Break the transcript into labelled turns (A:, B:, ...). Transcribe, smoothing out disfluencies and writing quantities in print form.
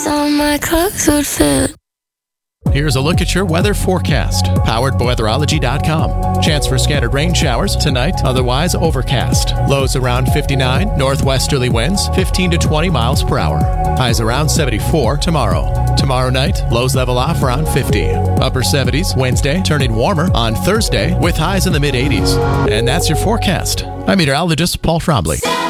A: So my clothes would fit.
B: Here's a look at your weather forecast, powered by weatherology.com. Chance for scattered rain showers tonight, otherwise overcast. Lows around 59, northwesterly winds 15 to 20 miles per hour. Highs around 74 tomorrow. Tomorrow night, lows level off around 50. Upper 70s Wednesday, turning warmer on Thursday with highs in the mid 80s. And that's your forecast. I'm meteorologist Paul Trombley.